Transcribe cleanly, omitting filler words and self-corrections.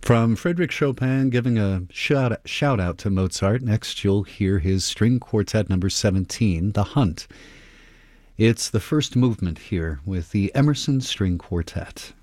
From Frédéric Chopin giving a shout out to Mozart, next you'll hear his String Quartet number 17, The Hunt. It's the first movement here with the Emerson String Quartet.